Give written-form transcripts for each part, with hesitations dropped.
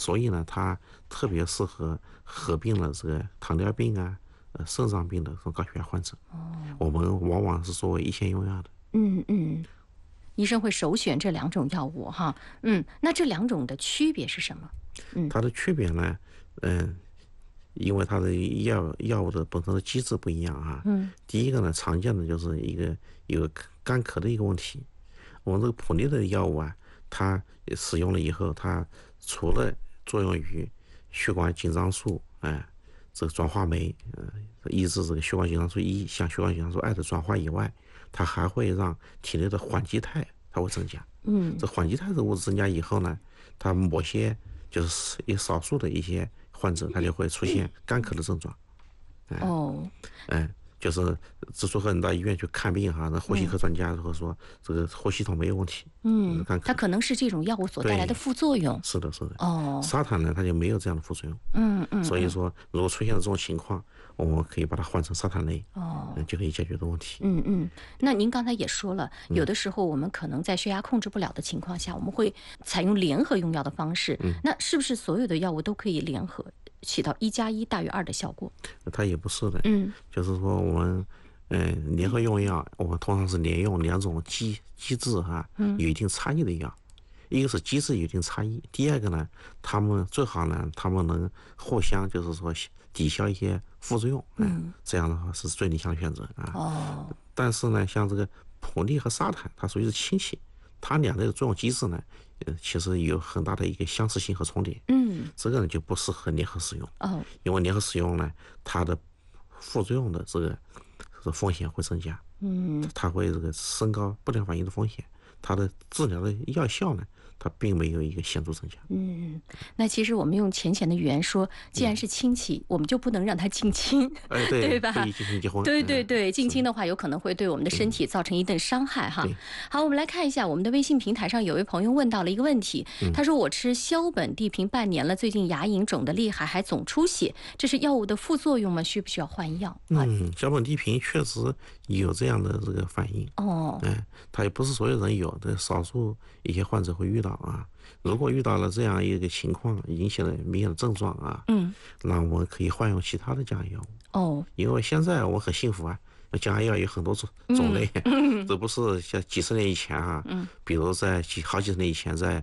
所以呢，它特别适合合并了这个糖尿病啊、肾脏病的这种高血压患者。我们往往是作为一线用药的。 医生会首选这2种药物哈。那这2种的区别是什么？ 它的区别呢，因为它的药物的本身的机制不一样啊。第一个呢，常见的就是有个干咳的一个问题。我们这个普利的药物啊，它使用了以后，它除了作用于血管紧张素这个转化酶抑制这个血管紧张素1向血管紧张素2的转化以外，它还会让体内的缓激肽它会增加。这缓激肽的物质增加以后呢，它某些就是少数的一些患者，他就会出现干咳的症状。就是之所以你到医院去看病哈，那呼吸科专家会说这个呼吸系统没有问题。 它可能是这种药物所带来的副作用。 是的。沙坦呢，它就没有这样的副作用。所以说，如果出现了这种情况，我们可以把它换成沙坦类，就可以解决的问题。 那您刚才也说了，有的时候我们可能在血压控制不了的情况下，我们会采用联合用药的方式。那是不是所有的药物都可以联合起到1+1大于2的效果？ 它也不是的。就是说我们联合用药，我们通常是联用2种机制有一定差异的药。一个是机制有一定差异，第二个呢，他们最好呢，他们能互相就是说抵消一些副作用。这样的话是最理想的选择啊。但是呢，像这个普利和沙坦，它属于是亲戚，它俩的作用机制呢，其实有很大的一个相似性和重叠。这个呢就不适合联合使用。因为联合使用呢，它的副作用的这个风险会增加。它会这个升高不良反应的风险。它的治疗的药效呢，它并没有一个显著增加。 那其实我们用浅显的语言说，既然是亲戚，我们就不能让他近亲，对吧？ 对，进行结婚。 对，近亲的话有可能会对我们的身体造成一定伤害哈。好，我们来看一下我们的微信平台上有位朋友问到了一个问题，他说我吃硝苯地平半年了，最近牙龈肿得厉害，还总出血，这是药物的副作用吗？需不需要换药？ 硝苯地平确实有这样的这个反应。它也不是所有人有的，少数一些患者会遇到啊。如果遇到了这样一个情况，引起了明显的症状啊，那我们可以换用其他的降压药物。因为现在我很幸福啊，降压药有很多种类。这不是像几十年以前啊，比如在好几十年以前，在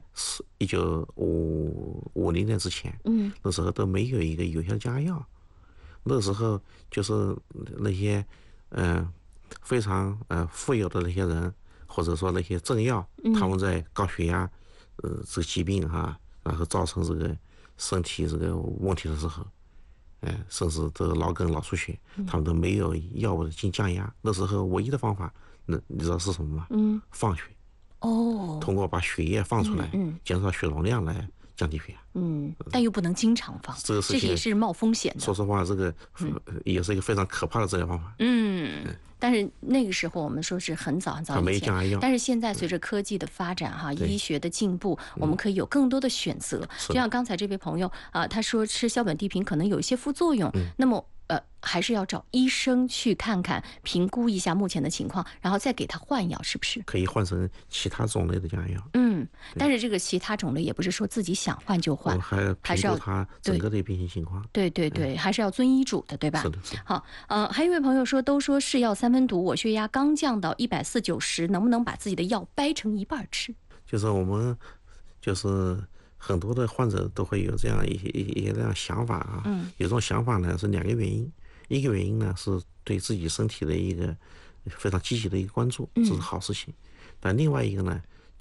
1950年之前，那时候都没有一个有效的降压药。那时候就是那些非常富有的那些人，或者说那些政要，他们在高血压这个疾病然后造成这个身体这个问题的时候，甚至这个脑梗、脑出血，他们都没有药物的进降压。那时候唯一的方法，你知道是什么吗？放血。通过把血液放出来，减少血容量来降低血压。 但又不能经常放， 这个事情也是冒风险的。 说实话，这个也是一个非常可怕的治疗方法。 但是那个时候我们说是很早以前，但是现在随着科技的发展医学的进步，我们可以有更多的选择。就像刚才这位朋友他说吃硝苯地平可能有一些副作用，那么还是要找医生去看看，评估一下目前的情况，然后再给他换药，是不是？ 可以换成其他种类的降压药。 但是这个其他种类也不是说自己想换就换， 还是要评估他整个的病情情况。 对，还是要遵医嘱的，对吧？ 是的。 好，还有一位朋友说，都说是药三分毒，我血压刚降到140/90，能不能把自己的药掰成一半吃？ 就是我们很多的患者都会有这样一些这样想法有这种想法呢，是2个原因。一个原因呢，是对自己身体的一个非常积极的一个关注，这是好事情。但另外一个呢，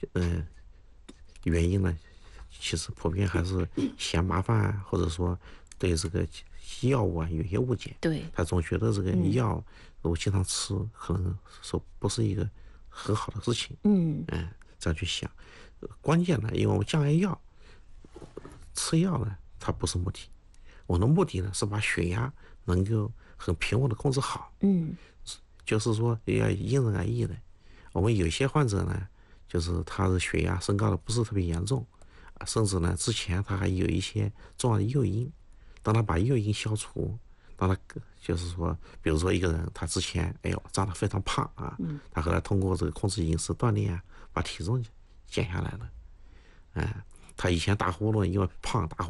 原因呢，其实普遍还是嫌麻烦或者说对这个药物有些误解。 对， 他总觉得这个药如果经常吃，可能说不是一个很好的事情。这样去想。关键呢，因为我们降压药吃药呢，它不是目的。我的目的呢，是把血压能够很平稳的控制好。就是说要因人而异的。我们有些患者呢，就是他的血压升高的不是特别严重，甚至呢之前他还有一些重要的诱因。当他把诱因消除，当他就是说，比如说一个人他之前长得非常胖他后来通过这个控制饮食锻炼把体重减下来了。他以前打呼噜，因为胖打呼